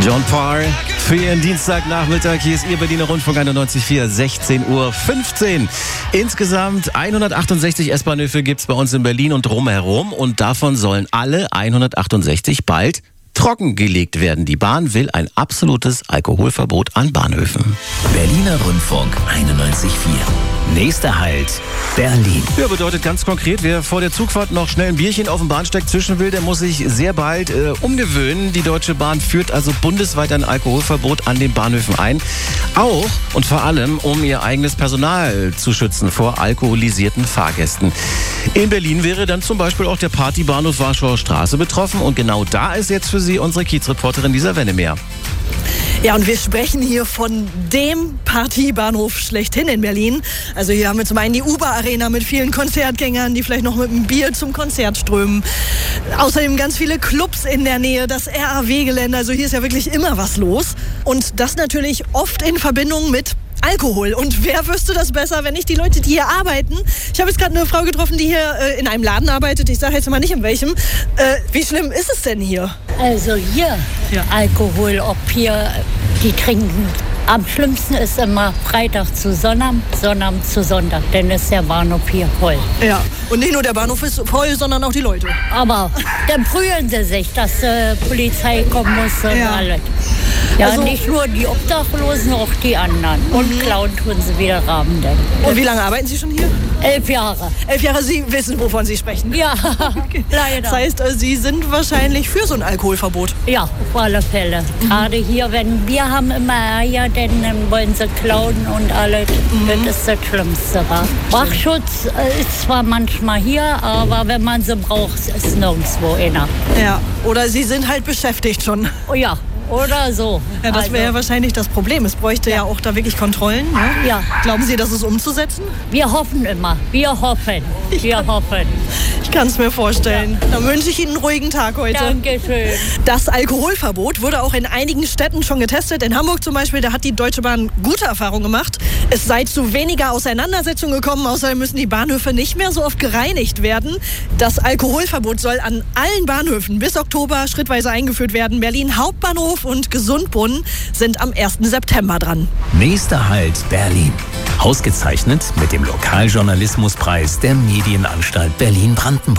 John Parr für Ihren Dienstagnachmittag. Hier ist Ihr Berliner Rundfunk 91.4, 16:15 Uhr. Insgesamt 168 S-Bahnhöfe gibt es bei uns in Berlin und drumherum. Und davon sollen alle 168 bald trockengelegt werden. Die Bahn will ein absolutes Alkoholverbot an Bahnhöfen. Berliner Rundfunk 91.4. Nächster Halt, Berlin. Ja, bedeutet ganz konkret, wer vor der Zugfahrt noch schnell ein Bierchen auf dem Bahnsteig zwischen will, der muss sich sehr bald umgewöhnen. Die Deutsche Bahn führt also bundesweit ein Alkoholverbot an den Bahnhöfen ein. Auch und vor allem, um ihr eigenes Personal zu schützen vor alkoholisierten Fahrgästen. In Berlin wäre dann zum Beispiel auch der Partybahnhof Warschauer Straße betroffen. Und genau da ist jetzt für Sie unsere Kiezreporterin Lisa Wennemeyer. Ja, und wir sprechen hier von dem Partybahnhof schlechthin in Berlin. Also hier haben wir zum einen die Uber-Arena mit vielen Konzertgängern, die vielleicht noch mit einem Bier zum Konzert strömen. Außerdem ganz viele Clubs in der Nähe, das RAW-Gelände. Also hier ist ja wirklich immer was los. Und das natürlich oft in Verbindung mit Alkohol. Und wer wüsste das besser, wenn nicht die Leute, die hier arbeiten? Ich habe jetzt gerade eine Frau getroffen, die hier in einem Laden arbeitet. Ich sage jetzt mal nicht in welchem. Wie schlimm ist es denn hier? Also hier, Alkohol, ob hier die trinken. Am schlimmsten ist immer Freitag zu Sonnabend, Sonnabend zu Sonntag, denn ist der Bahnhof hier voll. Ja, und nicht nur der Bahnhof ist voll, sondern auch die Leute. Aber dann prügeln sie sich, dass Polizei kommen muss und alles. Ja, also, nicht nur die Obdachlosen, auch die anderen. Und klauen tun sie wieder Rahmen denn. Und wie lange arbeiten Sie schon hier? 11 Jahre. 11 Jahre, Sie wissen, wovon Sie sprechen. Ja, leider. Das heißt, Sie sind wahrscheinlich für so ein Alkoholverbot. Ja, auf alle Fälle. Gerade hier, wenn wir haben immer Eier, dann wollen sie klauen und alles. Das ist das Schlimmste. Wachschutz ist zwar manchmal hier, aber wenn man sie braucht, ist nirgendwo einer. Ja, oder Sie sind halt beschäftigt schon. Oh ja. Oder so. Ja, das wäre ja wahrscheinlich das Problem. Es bräuchte ja auch da wirklich Kontrollen. Ne? Ja. Glauben Sie, das ist umzusetzen? Wir hoffen immer. Wir hoffen. Ich kann es mir vorstellen. Ja. Dann wünsche ich Ihnen einen ruhigen Tag heute. Dankeschön. Das Alkoholverbot wurde auch in einigen Städten schon getestet. In Hamburg zum Beispiel, da hat die Deutsche Bahn gute Erfahrungen gemacht. Es sei zu weniger Auseinandersetzungen gekommen. Außerdem müssen die Bahnhöfe nicht mehr so oft gereinigt werden. Das Alkoholverbot soll an allen Bahnhöfen bis Oktober schrittweise eingeführt werden. Berlin Hauptbahnhof und Gesundbrunnen sind am 1. September dran. Nächster Halt, Berlin. Ausgezeichnet mit dem Lokaljournalismuspreis der Medienanstalt Berlin-Brandenburg.